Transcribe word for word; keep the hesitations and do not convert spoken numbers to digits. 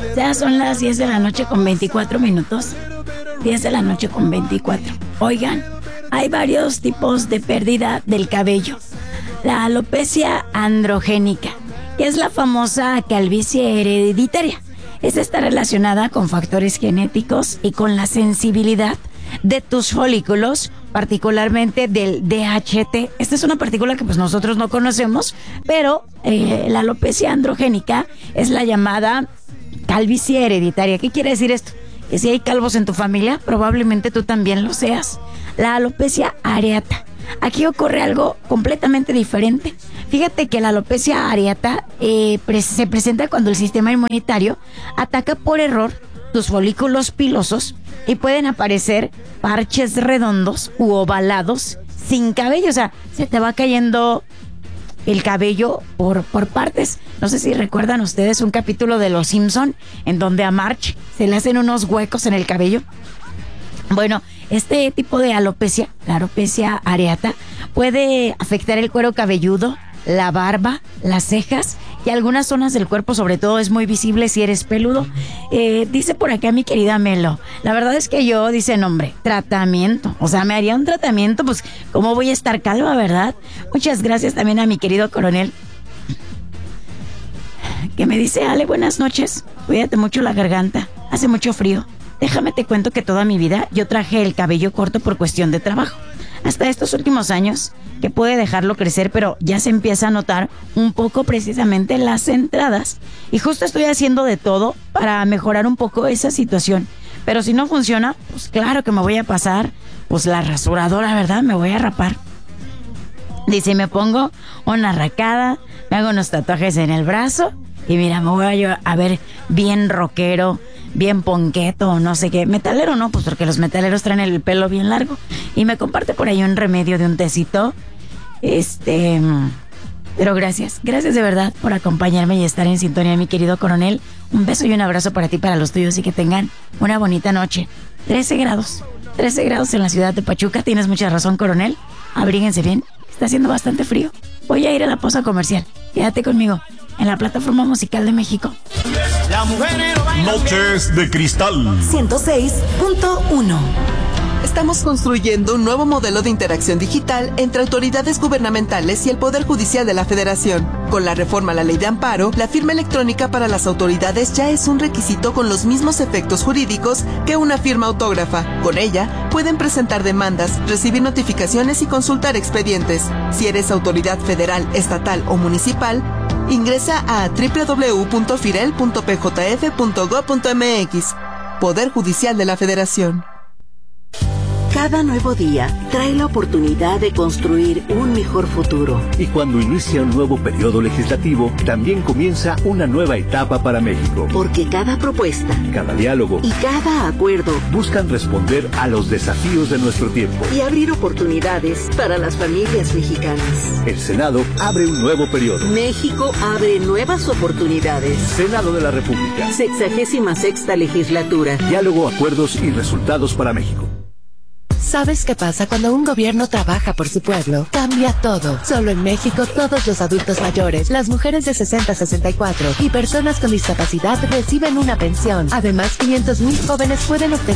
Ya son las diez de la noche con veinticuatro minutos. diez de la noche con veinticuatro. Oigan, hay varios tipos de pérdida del cabello. La alopecia androgénica, que es la famosa calvicie hereditaria. Esta está relacionada con factores genéticos y con la sensibilidad de tus folículos, particularmente del D H T. Esta es una partícula que pues nosotros no conocemos, pero eh, la alopecia androgénica es la llamada calvicie hereditaria. ¿Qué quiere decir esto? Que si hay calvos en tu familia, probablemente tú también lo seas. La alopecia areata. Aquí ocurre algo completamente diferente. Fíjate que la alopecia areata eh, pre- se presenta cuando el sistema inmunitario ataca por error tus folículos pilosos y pueden aparecer parches redondos u ovalados sin cabello. O sea, se te va cayendo el cabello por, por partes. No sé si recuerdan ustedes un capítulo de Los Simpson en donde a Marge se le hacen unos huecos en el cabello. Bueno, este tipo de alopecia, la alopecia areata, puede afectar el cuero cabelludo, la barba, las cejas y algunas zonas del cuerpo, sobre todo es muy visible si eres peludo. Eh, dice por acá mi querida Melo, la verdad es que yo, dice, no, hombre, tratamiento, o sea, me haría un tratamiento, pues, ¿cómo voy a estar calva, verdad? Muchas gracias también a mi querido coronel, que me dice, Ale, buenas noches, cuídate mucho la garganta, hace mucho frío. Déjame te cuento que toda mi vida yo traje el cabello corto por cuestión de trabajo. Hasta estos últimos años que pude dejarlo crecer, pero ya se empieza a notar un poco precisamente las entradas. Y justo estoy haciendo de todo para mejorar un poco esa situación. Pero si no funciona, pues claro que me voy a pasar pues la rasuradora, ¿verdad? Me voy a rapar. Dice, me pongo una racada, me hago unos tatuajes en el brazo y mira, me voy a, yo a ver bien rockero, bien ponqueto, no sé qué. Metalero no, pues porque los metaleros traen el pelo bien largo. Y me comparte por ahí un remedio de un tecito. Este... Pero gracias, gracias de verdad por acompañarme y estar en sintonía, mi querido coronel. Un beso y un abrazo para ti, para los tuyos, y que tengan una bonita noche. trece grados, trece grados en la ciudad de Pachuca. Tienes mucha razón, coronel. Abríguense bien, está haciendo bastante frío. Voy a ir a la pausa comercial. Quédate conmigo en la plataforma musical de México. Noches de Cristal ciento seis punto uno. Estamos construyendo un nuevo modelo de interacción digital entre autoridades gubernamentales y el Poder Judicial de la Federación. Con la reforma a la Ley de Amparo, la firma electrónica para las autoridades ya es un requisito con los mismos efectos jurídicos que una firma autógrafa. Con ella, pueden presentar demandas, recibir notificaciones y consultar expedientes. Si eres autoridad federal, estatal o municipal, ingresa a doble u doble u doble u punto firel punto p j f punto gob punto m x. Poder Judicial de la Federación. Cada nuevo día trae la oportunidad de construir un mejor futuro. Y cuando inicia un nuevo periodo legislativo, también comienza una nueva etapa para México. Porque cada propuesta, cada diálogo y cada acuerdo buscan responder a los desafíos de nuestro tiempo y abrir oportunidades para las familias mexicanas. El Senado abre un nuevo periodo. México abre nuevas oportunidades. Senado de la República. Sexagésima sexta legislatura. Diálogo, acuerdos y resultados para México. ¿Sabes qué pasa cuando un gobierno trabaja por su pueblo? Cambia todo. Solo en México, todos los adultos mayores, las mujeres de sesenta a sesenta y cuatro y personas con discapacidad reciben una pensión. Además, quinientos mil jóvenes pueden obtener